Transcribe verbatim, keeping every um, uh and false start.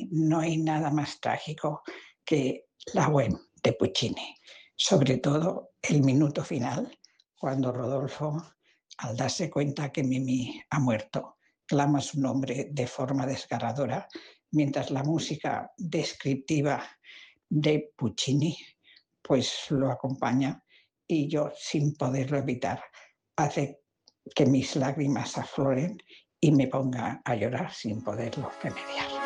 mí no hay nada más trágico que la Bohème de Puccini, sobre todo el minuto final, cuando Rodolfo, al darse cuenta que Mimi ha muerto, clama su nombre de forma desgarradora, mientras la música descriptiva de Puccini pues lo acompaña y yo, sin poderlo evitar, hace que mis lágrimas afloren y me ponga a llorar sin poderlo remediar.